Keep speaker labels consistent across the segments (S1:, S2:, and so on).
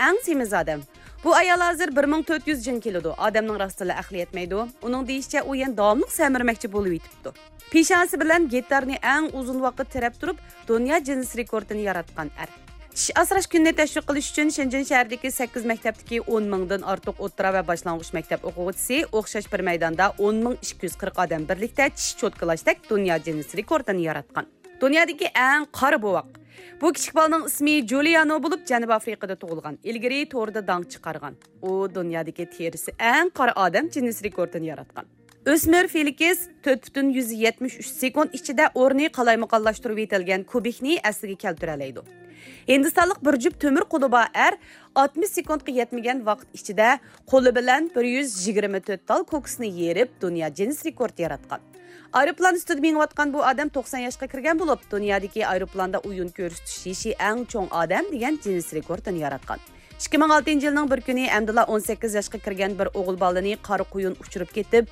S1: eng semiz odam. Bu ayol hozir 1400 jin keladi. Odamning rostila aqli yetmaydi. Uning deyishicha, u yana davomli samirmoqchi bo'lib yetibdi. Peshonasi bilan gitarni eng uzun vaqt tirab turib, dunyo Guinness rekordini yaratgan er. Tish asrash kunini tashviq qilish uchun Shenzhen shahridagi 8 maktabdagi 10 mingdan ortiq o'rta va boshlang'ich maktab o'quvchisi o'xshash bir maydonda 10.240 odam birlikda tish cho'tkalashdak dunyo Guinness rekordini yaratgan. Dunyodagi eng qari bovoq. Bu kichik bolaning ismi Giuliano bo'lib, Janubiy Afrikada tug'ilgan. Ilgari to'rda dong chiqargan. U dunyodagi terisi eng qari odam Guinness rekordini yaratgan. O'smir Felix 4.173 sekund ichida o'rni qalaymaqonlashtirib yetilgan kubikni asliga keltira oladi. Hindistonlik bir jup temir qo'li bor er 60 sekundga yetmagan vaqt ichida qo'li bilan 124 tal kokusni yerib, dunyo Guinness rekord yaratgan. Aeroplan ustida minayotgan bu odam 90 yoshga kirgan bo'lib, dunyodagi aeroplanda o'yin ko'rsatish eng cho'ng odam degan Guinness rekordini yaratgan. 2006-yilning bir kuni Amdullah 18 yoshga kirgan bir o'g'il bolani qora quyun uchirib ketib,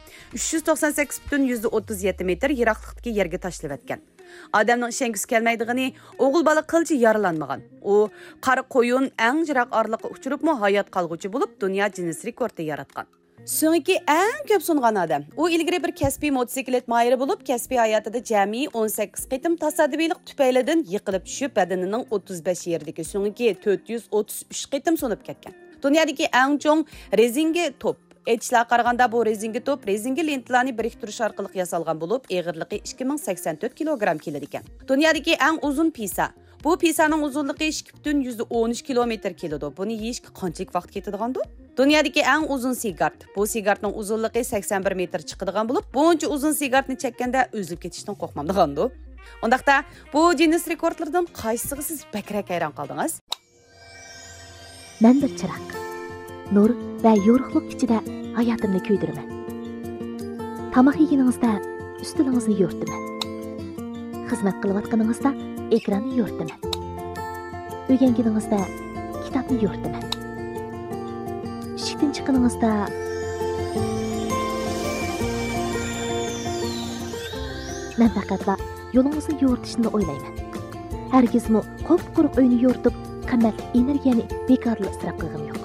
S1: 398.37 metr yiroqlikdagi yerga tashlab etgan. Odamning ishongisi kelmaydigini, o'g'il bola qilchi yaralanmagan. U qora quyun eng yiroq orliqqa uchiribmi hayot qolg'uchi bo'lib, dunyo Guinness rekordini yaratgan. So'nggi eng ko'p sungan odam. U ilgari bir kasbiy motosiklet mayri bo'lib, kasbiy hayotida jami 18 qitim tasodifiylik tufaylidan yiqilib tushib, badanining 35 yerdagi so'nggi 433 qitim sunib ketgan. Dunyodagi eng cho'ng rezinga top. Aytishlar qaraganda bu rezinga top rezinga lentalarni biriktirish orqali yasalgan bo'lib, eg'irligi 2084 kilogramm keladi ekan. Dunyodagi eng uzun pisa. Bu pisaning uzunligi 2.13 kilometr keladi. Buni yeyishga qanchalik vaqt ketadigandu? Dunyodagi eng uzun sigart. Bu sigartning uzunligi 81 metr chiqadigan bo'lib, buncha uzun sigartni chekkanda o'zilib ketishdan qo'rqmamdigandu. Undaqda bu Guinness rekordlaridan qaysisiga siz bakrak hayron qoldingiz?
S2: Men bir chiroq. Nur va yorug'lik ichida hayotimni kuydiraman. Tamoq yeganingizda ustilingizni yo'rtaman. Xizmat qilayotganingizda ekranni yo'rtaman. O'rganganingizda kitobni yo'rtaman. Ishdan chiqqaningizda men faqatla yo'lingizni yo'rtishni o'ylayman. Hargizmi qop-quruq uyni yo'rtib, qimmat energiyani bekorli isrof qilgim yo'q.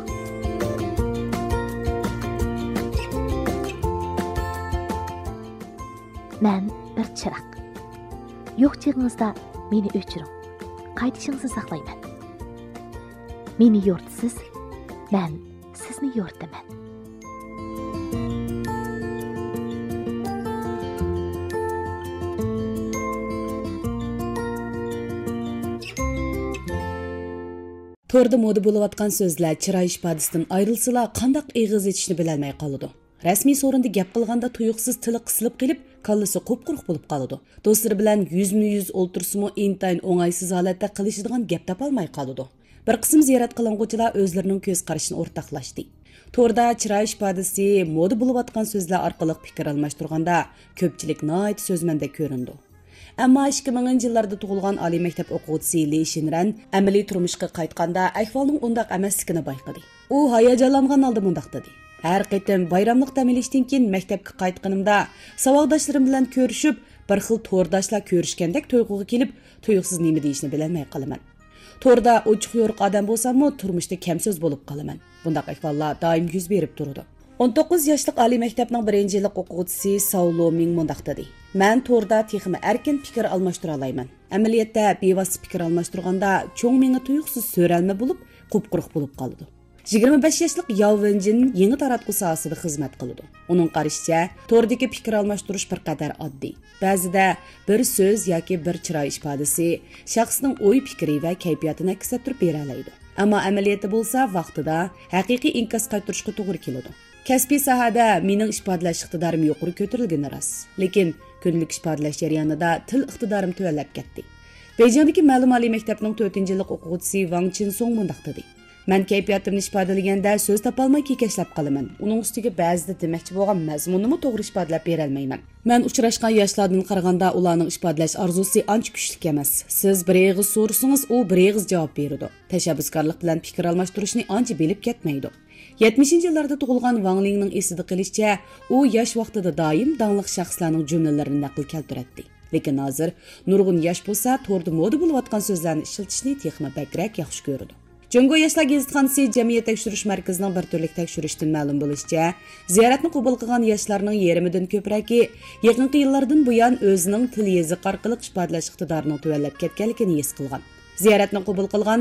S2: Men bir chiroq. Yo'q chig'ingizda meni o'chiring. Qaytishingizni saqlayman. Meni yo'rtisiz, men sizni yo'rtaman.
S1: To'rda moda bo'layotgan so'zlar chiroy ifodasidan ayrilsalar, qandoq eg'iz etishni bilolmay qoladi. Rasmiy so'rinda gap qilganda tuyuqsiz tili qisilib qilib, kallasi qop-quruq bo'lib qoladi. Do'stlari bilan yuzma-yuz o'ltirsimi intayin o'ng'aysiz holatda qilishadigan gap topolmay qoladi. Bir qism ziyorat qilinguvchilar o'zlarining ko'z qarashini o'rtoqlashdi. To'rda chiroy ifodasi moda bo'layotgan so'zlar orqali fikr almashtirganda ko'pchilik nihoyat so'zmanda ko'rindi. Ammo 2000-yillarda tug'ilgan oliy maktab o'quvchisi Li Shinran amaliy turmushga qaytganda ahvolning undaq emasligini bayqadi. U hayajonlangan holda mundaq dedi: "Har qitim bayramlik dam olishdan keyin maktabga qaytganimda savodoshlarim bilan ko'rishib, bir xil to'rdoshlar ko'rishgandek tuyg'uga kelib, tuyuqsiz nima deyishni bilolmay qolaman. To'rda ochiq yo'riq odam bo'lsam-mu, turmushda kamso'z bo'lib qolaman. Bundaq ahvollar doim yuz berib turadi." 19 yoshlik oliy maktabning 1-yillik o'quvchisi Saulo Ming mundaq dedi: "Men to'rda texmi erkin fikr almashtira olmayman. Amaliyotda bevosita fikr almashtirganda cho'ng menga tuyuqsiz so'ralma bo'lib, qop-quruq bo'lib qoladi." 25 yoshlik Yao Wenjin yangi taratqu sohasida xizmat qiladi. Uning qarashicha, to'rdagi fikr almashtirish bir qadar oddiy. Ba'zida bir so'z yoki bir chiroy ifodasi shaxsning o'y fikri va kayfiyatini aks ettirib bera oladi. Ammo amaliyotda bo'lsa, vaqtida haqiqiy inkos qaytarishga to'g'ri keladi. Kasbiy sohada mening ifodalash iqtidorim yuqori ko'tarilgani rost, lekin kunlik ifodalash jarayonida til iqtidorim tuvanlab ketdi. Bejingdagi ma'lum oliy maktabning 4-yillik o'quvchisi Wang Chinsong mundaq dedi: "Men kayfiyatimni ifodalaganda so'z topolmay kekashlab qolaman. Uning ustiga ba'zida demoqchi bo'lgan mazmunimni to'g'ri ifodalab bera olmayman. Men uchrashgan yoshlardan qaraganda ularning ifodalash orzusi ancha kuchli emas. Siz bir eg'iz so'rasangiz, u bir eg'iz javob beradi. Tashabbuskorlik bilan fikr almashtirishni ancha bilib ketmaydi." 70-yillarda tug'ilgan Wang Lingning esida qilishicha, u yosh vaqtida doim dangliq shaxslarning jumlalarini naql keltiradi. Lekin hozir nurg'un yosh bo'lsa, to'rda moda bo'layotgan so'zlarni ishlatishni texma bakrak yaxshi ko'radi. Jungo Yoshlar gazetxonasi Jamiyat tekshirish markazining bir turlik tekshirishdan ma'lum bo'lishicha, ziyoratni qabul qilgan yoshlarning yarmidan ko'pragi yaqinqi yillardan buyon o'zining til yoziq orqali ifodalash iqtidorini tuvallab ketganligini his qilgan. Ziyoratni qabul qilgan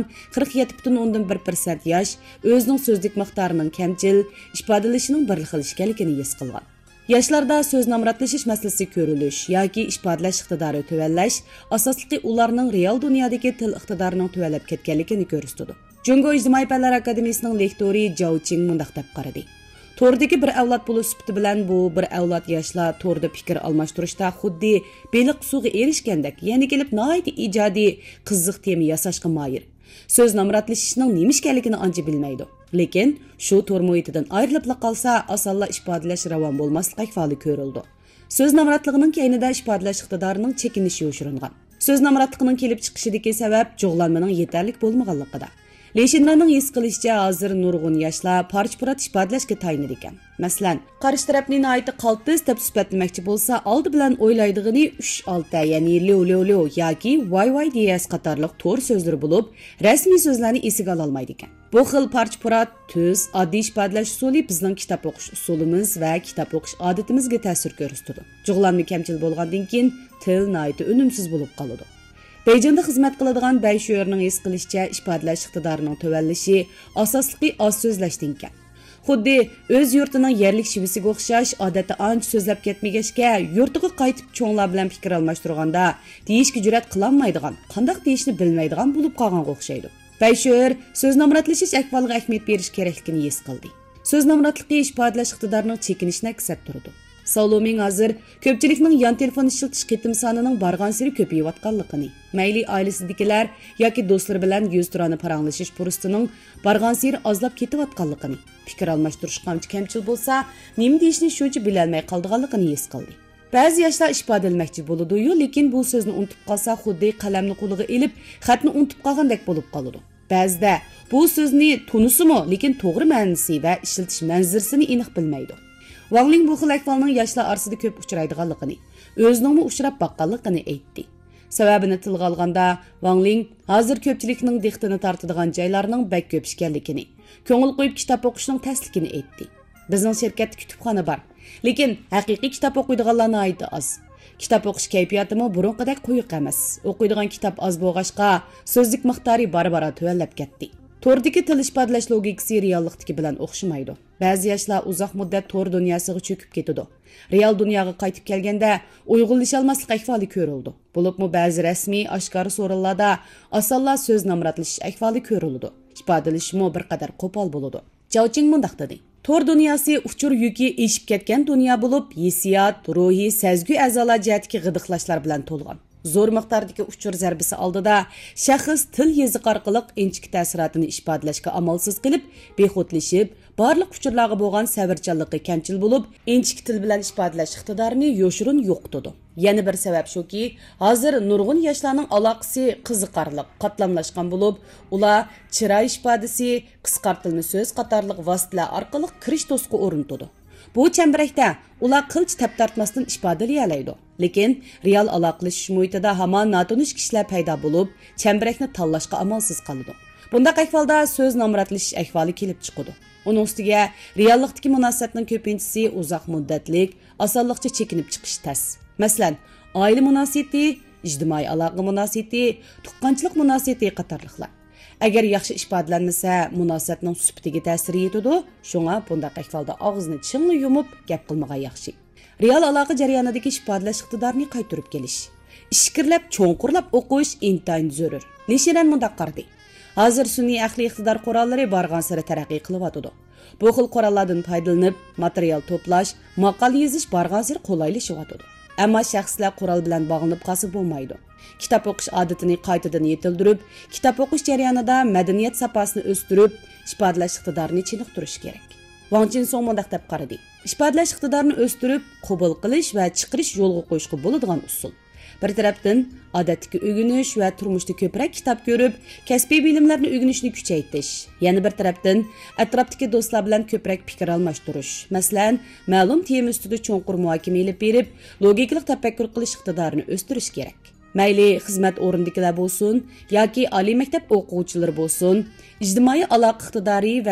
S1: 47,1% yosh o'zining so'zlik miqdorining kamchil, ifodalashining bir xil ekanligini his qilgan. Yoshlarda so'z namratlashish masalasi ko'rilish yoki ifodalash iqtidori tuvallash asosligi ularning real dunyodagi til iqtidorining tuvallab ketganligini ko'rsatadi. Jungo ijtimoiy fanlar akademiyasining lektori Zhao Qing mundaq deb qaradi. To'rdagi bir avlod bo'lish sifati bilan bu bir avlod yoshlar to'rda fikr almashtirishda xuddi beliq suvga erishgandek, ya'ni kelib nihoyat ijodiy qiziq tema yasashga moyil. So'z namratlashishining nima ekanligini ancha bilmaydi. Lekin shu to'r muhitidan ayrilib qolsa, osonla ifodalash ravon bo'lmasligi ahvoli ko'rildi. So'z namratligining keynida ifodalash iqtidorining chekinishi yoshiringan. So'z namratligining kelib chiqishidagi sabab jug'lanmaning yetarli bo'lmaganligida. Leşinlarning his qilishicha hozir nurg'un yoshlar parch-purat ifodalashga tayinir ekan. Masalan, qarshi tarafni nihoyat qaltis deb sifatlamoqchi bo'lsa, oldi bilan o'ylaydigini 3-6, ya'ni lo yoki voy deyas qatorliq to'r so'zlar bo'lib, rasmiy so'zlarni esiga ola olmaydi ekan. Bu xil parch-purat, tuz, oddiy ifodalash usuli bizning kitob o'qish usulimiz va kitob o'qish odatimizga ta'sir ko'rsatadi. Jug'lanma kamchil bo'lgandan keyin til nihoyat unumsiz bo'lib qoladi. Beyjingda xizmat qiladigan Bayshuerning his qilishicha ifodalash iqtidorining tuvallishi asosligi oz so'zlashdan ekan. Xuddi o'z yurtining yerlik shivisiga o'xshash odatda ancha so'zlab ketmagachga yurtiga qaytib cho'nglar bilan fikr almashtirganda deyishga jur'at qilolmaydigan, qanday deyishni bilmaydigan bo'lib qolganga o'xshaydi. Bayshuer so'z namratlashish ahvoliga ahamiyat berish kerakligini his qildi. So'z namratligi ifodalash iqtidorining chekinishini aksab turdi. Saloming hozir ko'pchilikning yon telefon ishlatish qitim sonining barg'ansiri ko'payayotganligini, mayli oilasidagilar yoki do'stlar bilan yuz turani paranglashish fursatining barg'ansiri ozlab ketayotganligini, fikr almashtirish qancha kamchil bo'lsa, nima deyishni shuncha bilolmay qolganligini his qildi. Ba'zi yoshlar ifodalamoqchi bo'ladi-yu, lekin bu so'zni unutib qolsa, xuddi qalamni qo'liga ilib, xatni unutib qolgandek bo'lib qoladi. Ba'zida bu so'zni tunisimi, lekin to'g'ri ma'nosi va ishlatish manzirisini aniq bilmaydi. Wang Ling bu xil ahvolning yoshlar orasida ko'p uchraydiganligini, o'zining uchrab baqqanligini aytdi. Sababini tilga olganda, Wang Ling hozir ko'pchilikning diqqatini tortadigan joylarning bak ko'p ekanligini, ko'ngil qo'yib kitob o'qishning tasligini aytdi. Bizning shirkatda kutubxona bor, lekin haqiqiy kitob o'qiydiganlarning ayti oz. Kitob o'qish kayfiyatimi burunqidek quyuq emas. O'qiydigan kitob oz bo'lg'achqa, so'zlik miqdori bora-bora tuvallab ketdi. To'rdagi til ifodalash logikasi reallikdagi bilan o'xshamaydi. Ba'zi yoshlar uzoq muddat to'r dunyosiga cho'kib ketadi. Real dunyoga qaytib kelganda uyg'unlasha olmaslik ahvoli ko'rildi. Bo'libmi ba'zi rasmiy oshkora so'rinlarda osonla so'z namratlashish ahvoli ko'rildi. Ifodalashmi bir qadar qo'pol bo'ladi. Zhao Qing mundaq dedi. To'r dunyosi uchur yuki eshib ketgan dunyo bo'lib, hissiyot, ruhiy, sezgi a'zolar jihatdagi g'idiqlashlar bilan to'lgan. Zo'r miqdordagi uchur zarbisi oldida shaxs til yoziq orqali inchik ta'sirotini ifodalashga amalsiz qilib, bexudlashib, barliq uchurlarga bo'lgan sabrchanligi kamchil bo'lib, inchik til bilan ifodalash iqtidorini yoshirin yo'qotadi. Yana bir sabab shuki, hozir nurg'un yoshlarning aloqasi qiziqarli, qatlamlashgan bo'lib, ular chiroy ifodasi, qisqartilma so'z qatorliq vositalar orqali kirish to'siqi o'rnatadi. Bu chambarakda ular qilch tap tortmasdan ifodalay oladi. Lekin real aloqalashish muhitida hamon notanish kishilar paydo bo'lib, chambarakni tanlashga amalsiz qoladi. Bundaq ahvolda so'z namratlashish ahvoli kelib chiqadi. Uning ustiga reallikdagi munosabatning ko'pinchisi uzoq muddatlik, osonlikcha chekinib chiqish tas. Masalan, oila munosabati, ijtimoiy aloqa munosabati, tuqqanchilik munosabati qatorliqlar. Agar yaxshi ifodalanmasa, munosabatning sifatiga ta'sir etadi. Shunga bundaq ahvolda og'izni chingli yumib, gap qilmagan yaxshi. Real aloqa jarayonidagi ifodalash iqtidorini qaytarib kelish, ishkirlab, cho'nqurlab o'qish intayin zarur. Leshiran mundaq qardi. Hozir sun'iy aqliy iqtidor qurollari borgan sari taraqqiy qilyotdi. Bu xil qurollardan foydalanib, material to'plash, maqola yozish borgan sari qulaylashayotdi. Ammo shaxslar qurol bilan bog'lanib qolsa bo'lmaydi. Kitob o'qish odatini qaytadan yetildirib, kitob o'qish jarayonida madaniyat safosini o'stirib, ifodalash iqtidorini chiniqtirish kerak. Wang Qing mundaq deb qaradi. Ifodalash iqtidorini o'stirib, qabul qilish va chiqarish yo'lga qo'yishga bo'ladigan usul. Bir tarafdan odatdagi o'rganish va turmushda ko'proq kitob ko'rib, kasbiy bilimlarni o'rganishni kuchaytirish. Yana bir tarafdan atrofdagi do'stlar bilan ko'proq fikr almashtirish. Masalan, ma'lum tema ustida cho'nqur muhokama olib berib, logikalik tafakkur qilish iqtidorini o'stirish kerak. Mayli xizmat o'rindikilar bo'lsin yoki oliy maktab o'quvchilari bo'lsin, ijtimoiy aloqa iqtidori va